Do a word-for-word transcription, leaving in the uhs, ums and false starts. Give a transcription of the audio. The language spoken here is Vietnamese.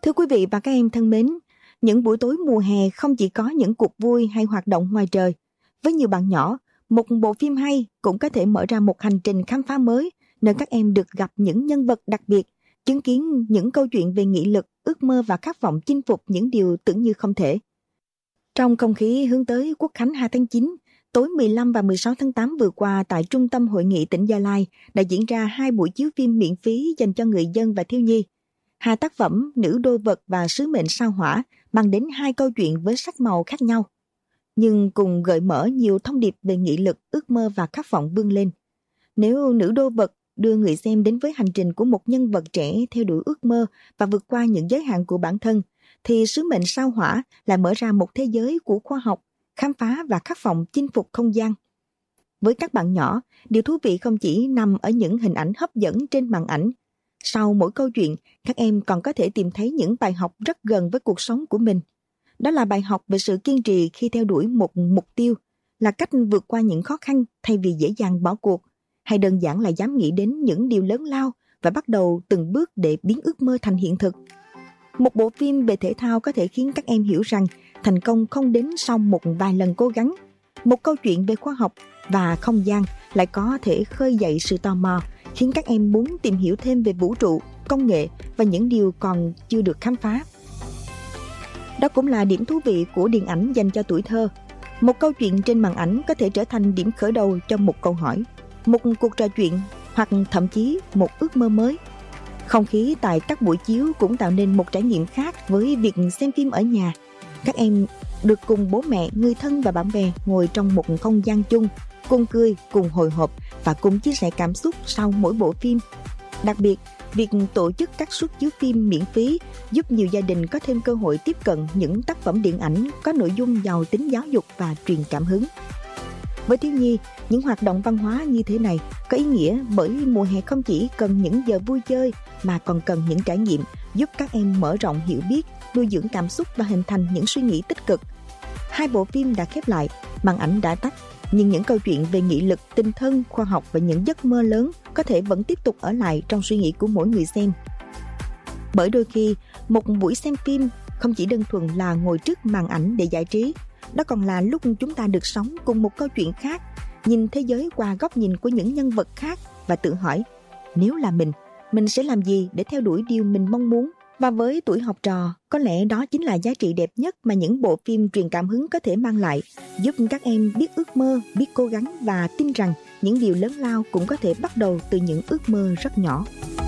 Thưa quý vị và các em thân mến, những buổi tối mùa hè không chỉ có những cuộc vui hay hoạt động ngoài trời. Với nhiều bạn nhỏ, một bộ phim hay cũng có thể mở ra một hành trình khám phá mới, nơi các em được gặp những nhân vật đặc biệt, chứng kiến những câu chuyện về nghị lực, ước mơ và khát vọng chinh phục những điều tưởng như không thể. Trong không khí hướng tới Quốc khánh hai tháng chín, tối mười lăm và mười sáu tháng tám vừa qua tại Trung tâm Hội nghị tỉnh Gia Lai đã diễn ra hai buổi chiếu phim miễn phí dành cho người dân và thiếu nhi. Hai tác phẩm Nữ đô vật và Sứ mệnh sao hỏa mang đến hai câu chuyện với sắc màu khác nhau, nhưng cùng gợi mở nhiều thông điệp về nghị lực, ước mơ và khát vọng vươn lên. Nếu Nữ đô vật đưa người xem đến với hành trình của một nhân vật trẻ theo đuổi ước mơ và vượt qua những giới hạn của bản thân, thì Sứ mệnh sao hỏa lại mở ra một thế giới của khoa học, khám phá và khát vọng chinh phục không gian. Với các bạn nhỏ, điều thú vị không chỉ nằm ở những hình ảnh hấp dẫn trên màn ảnh. Sau mỗi câu chuyện, các em còn có thể tìm thấy những bài học rất gần với cuộc sống của mình. Đó là bài học về sự kiên trì khi theo đuổi một mục tiêu, là cách vượt qua những khó khăn thay vì dễ dàng bỏ cuộc, hay đơn giản là dám nghĩ đến những điều lớn lao và bắt đầu từng bước để biến ước mơ thành hiện thực. Một bộ phim về thể thao có thể khiến các em hiểu rằng thành công không đến sau một vài lần cố gắng. Một câu chuyện về khoa học và không gian lại có thể khơi dậy sự tò mò, khiến các em muốn tìm hiểu thêm về vũ trụ, công nghệ và những điều còn chưa được khám phá. Đó cũng là điểm thú vị của điện ảnh dành cho tuổi thơ. Một câu chuyện trên màn ảnh có thể trở thành điểm khởi đầu cho một câu hỏi, một cuộc trò chuyện hoặc thậm chí một ước mơ mới. Không khí tại các buổi chiếu cũng tạo nên một trải nghiệm khác với việc xem phim ở nhà. Các em được cùng bố mẹ, người thân và bạn bè ngồi trong một không gian chung, cùng cười, cùng hồi hộp và cùng chia sẻ cảm xúc sau mỗi bộ phim. Đặc biệt, việc tổ chức các suất chiếu phim miễn phí giúp nhiều gia đình có thêm cơ hội tiếp cận những tác phẩm điện ảnh có nội dung giàu tính giáo dục và truyền cảm hứng. Với thiếu nhi, những hoạt động văn hóa như thế này có ý nghĩa bởi mùa hè không chỉ cần những giờ vui chơi mà còn cần những trải nghiệm giúp các em mở rộng hiểu biết, nuôi dưỡng cảm xúc và hình thành những suy nghĩ tích cực. Hai bộ phim đã khép lại, màn ảnh đã tắt, nhưng những câu chuyện về nghị lực, tinh thần, khoa học và những giấc mơ lớn có thể vẫn tiếp tục ở lại trong suy nghĩ của mỗi người xem. Bởi đôi khi, một buổi xem phim không chỉ đơn thuần là ngồi trước màn ảnh để giải trí, đó còn là lúc chúng ta được sống cùng một câu chuyện khác, nhìn thế giới qua góc nhìn của những nhân vật khác và tự hỏi, nếu là mình, mình sẽ làm gì để theo đuổi điều mình mong muốn? Và với tuổi học trò, có lẽ đó chính là giá trị đẹp nhất mà những bộ phim truyền cảm hứng có thể mang lại, giúp các em biết ước mơ, biết cố gắng và tin rằng những điều lớn lao cũng có thể bắt đầu từ những ước mơ rất nhỏ.